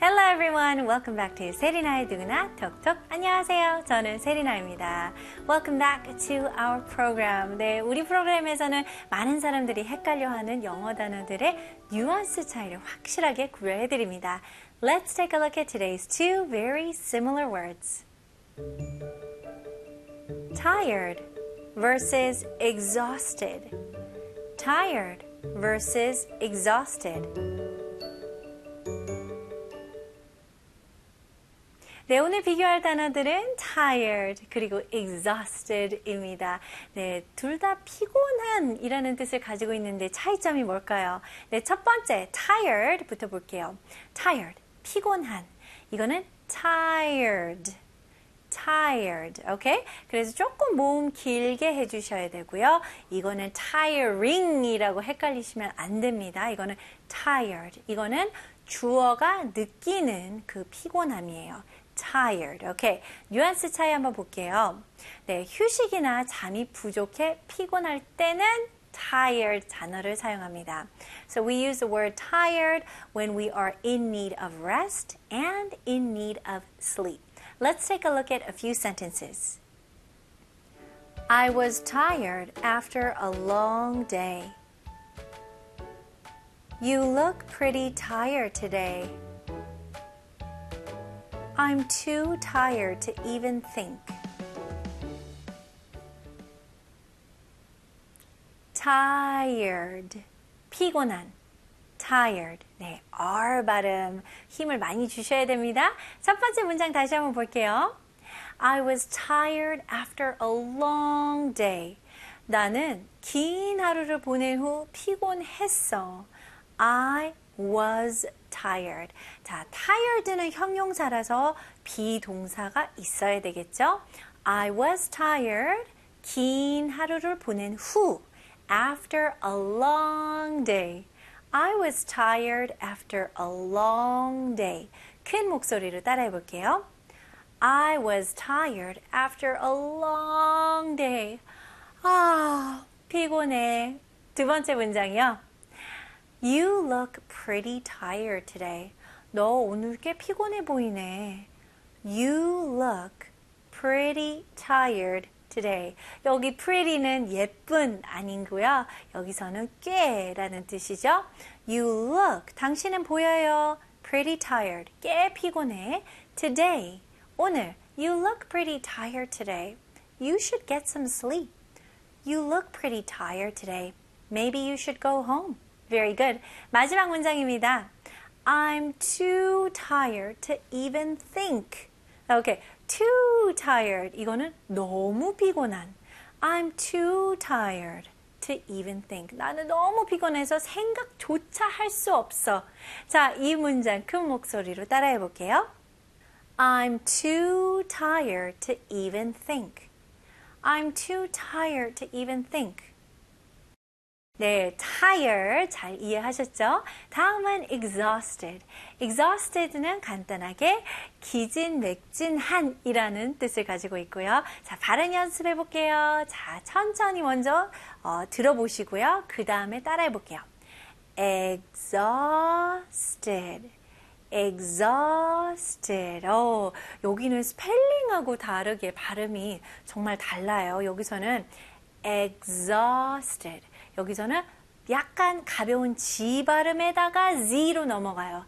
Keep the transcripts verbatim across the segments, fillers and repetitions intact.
Hello everyone, welcome back to 세리나의 누구나 톡톡. 안녕하세요, 저는 세리나입니다. Welcome back to our program. 네, 우리 프로그램에서는 많은 사람들이 헷갈려하는 영어 단어들의 뉘앙스 차이를 확실하게 구별해드립니다. Let's take a look at today's two very similar words. Tired versus exhausted. Tired versus exhausted. 네, 오늘 비교할 단어들은 tired 그리고 exhausted입니다. 네, 둘 다 피곤한 이라는 뜻을 가지고 있는데 차이점이 뭘까요? 네, 첫 번째 tired부터 볼게요. tired, 피곤한. 이거는 tired, tired, 오케이? 그래서 조금 모음 길게 해주셔야 되고요. 이거는 tiring이라고 헷갈리시면 안 됩니다. 이거는 tired, 이거는 주어가 느끼는 그 피곤함이에요. tired. 오케이. 뉘앙스 차이 한번 볼게요. 네, 휴식이나 잠이 부족해 피곤할 때는 tired 단어를 사용합니다. So we use the word tired when we are in need of rest and in need of sleep. Let's take a look at a few sentences. I was tired after a long day. You look pretty tired today. I'm too tired to even think. Tired, 피곤한, tired. 네, R 발음 힘을 많이 주셔야 됩니다. 첫 번째 문장 다시 한번 볼게요. I was tired after a long day. 나는 긴 하루를 보낸 후 피곤했어. I was tired. 자, tired는 형용사라서 비동사가 있어야 되겠죠? I was tired. 긴 하루를 보낸 후. After a long day. I was tired after a long day. 큰 목소리로 따라해 볼게요. I was tired after a long day. 아, 피곤해. 두 번째 문장이요. You look pretty tired today. 너 오늘 꽤 피곤해 보이네. You look pretty tired today. 여기 pretty는 예쁜 아닌고요. 여기서는 꽤라는 뜻이죠. You look, 당신은 보여요. Pretty tired, 꽤 피곤해. Today, 오늘. You look pretty tired today. You should get some sleep. You look pretty tired today. Maybe you should go home. Very good. 마지막 문장입니다. I'm too tired to even think. Okay, too tired. 이거는 너무 피곤한. I'm too tired to even think. 나는 너무 피곤해서 생각조차 할 수 없어. 자, 이 문장 큰 목소리로 따라해 볼게요. I'm too tired to even think. I'm too tired to even think. 네, tired 잘 이해하셨죠? 다음은 exhausted. exhausted는 간단하게 기진맥진한이라는 뜻을 가지고 있고요. 자, 발음 연습해 볼게요. 자, 천천히 먼저 어, 들어보시고요. 그 다음에 따라해 볼게요. exhausted. exhausted. 어, 여기는 스펠링하고 다르게 발음이 정말 달라요. 여기서는 exhausted. 여기서는 약간 가벼운 G 발음에다가 Z로 넘어가요.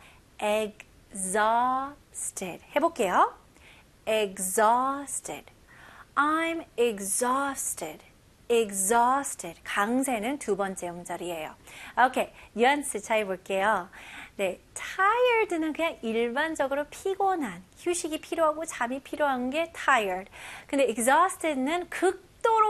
exhausted. 해볼게요. exhausted. I'm exhausted. exhausted. 강세는 두 번째 음절이에요. 오케이, 뉘앙스 차이 볼게요. 네, tired는 그냥 일반적으로 피곤한, 휴식이 필요하고 잠이 필요한 게 tired. 근데 exhausted는 극도로